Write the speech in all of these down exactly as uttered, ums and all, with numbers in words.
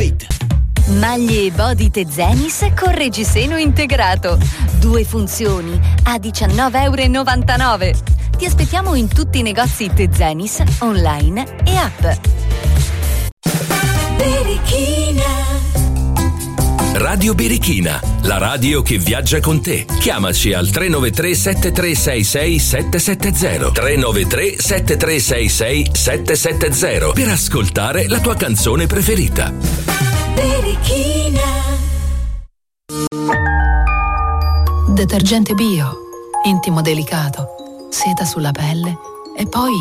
it. Maglie e body Tezenis con reggiseno integrato. Due funzioni a diciannove e novantanove euro. Ti aspettiamo in tutti i negozi Tezenis, online e app. Birichina. Radio Birichina, la radio che viaggia con te. Chiamaci al tre nove tre sette tre sei sei sette sette zero tre nove tre sette tre sei sei sette sette zero per ascoltare la tua canzone preferita. Birichina. Detergente bio, intimo delicato, seta sulla pelle e poi...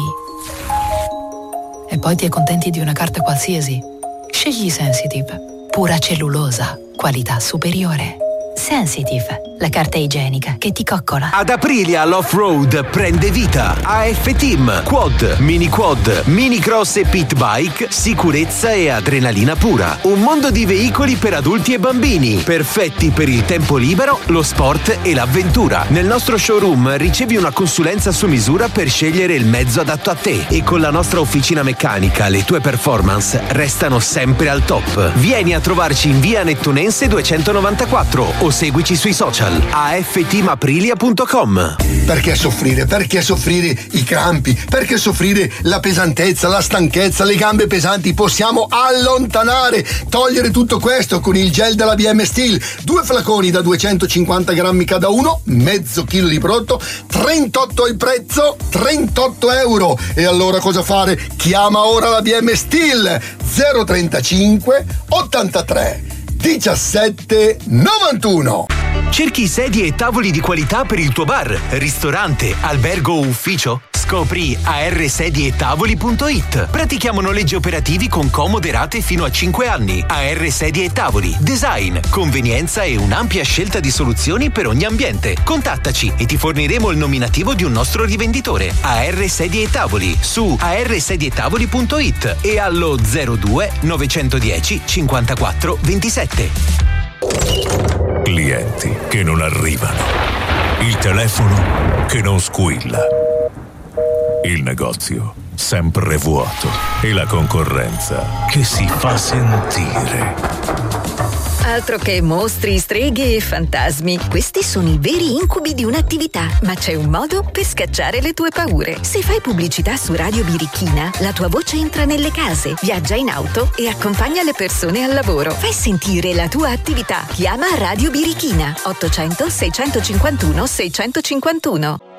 E poi ti accontenti di una carta qualsiasi. Scegli Sensitive, pura cellulosa, qualità superiore. Sensitive, la carta igienica che ti coccola. Ad Aprilia l'off-road prende vita. A F Team, quad, mini quad, mini cross e pit bike, sicurezza e adrenalina pura. Un mondo di veicoli per adulti e bambini, perfetti per il tempo libero, lo sport e l'avventura. Nel nostro showroom ricevi una consulenza su misura per scegliere il mezzo adatto a te e con la nostra officina meccanica le tue performance restano sempre al top. Vieni a trovarci in via Nettunense duecentonovantaquattro o seguici sui social a f team aprilia punto com. Perché soffrire? Perché soffrire i crampi? Perché soffrire la pesantezza, la stanchezza, le gambe pesanti? Possiamo allontanare, togliere tutto questo con il gel della B M Steel. Due flaconi da duecentocinquanta grammi cada uno, mezzo chilo di prodotto, trentotto il prezzo, trentotto euro. E allora cosa fare? Chiama ora la B M Steel zero trentacinque ottantatré diciassette novantuno. Cerchi sedie e tavoli di qualità per il tuo bar, ristorante, albergo o ufficio? Scopri a r sedie e tavoli punto it. Pratichiamo noleggi operativi con comode rate fino a cinque anni. A R Sedie e Tavoli. Design, convenienza e un'ampia scelta di soluzioni per ogni ambiente. Contattaci e ti forniremo il nominativo di un nostro rivenditore. A R Sedie e Tavoli su a r sedie e tavoli punto it e allo zero due novecentodieci cinquantaquattro ventisette. Clienti che non arrivano. Il telefono che non squilla. Il negozio sempre vuoto e la concorrenza che si fa sentire. Altro che mostri, streghe e fantasmi. Questi sono i veri incubi di un'attività, ma c'è un modo per scacciare le tue paure. Se fai pubblicità su Radio Birichina, la tua voce entra nelle case, viaggia in auto e accompagna le persone al lavoro. Fai sentire la tua attività. Chiama Radio Birichina ottocento seicentocinquantuno seicentocinquantuno.